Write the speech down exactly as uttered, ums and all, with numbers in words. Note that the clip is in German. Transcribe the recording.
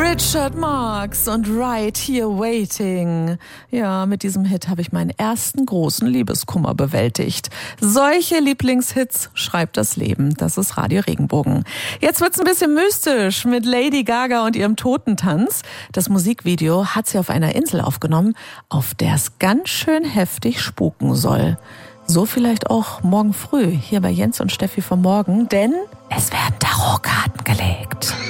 Richard Marx und Right Here Waiting. Ja, mit diesem Hit habe ich meinen ersten großen Liebeskummer bewältigt. Solche Lieblingshits schreibt das Leben. Das ist Radio Regenbogen. Jetzt wird's ein bisschen mystisch mit Lady Gaga und ihrem Totentanz. Das Musikvideo hat sie auf einer Insel aufgenommen, auf der es ganz schön heftig spuken soll. So vielleicht auch morgen früh hier bei Jens und Steffi vom Morgen, denn es werden Tarotkarten gelegt.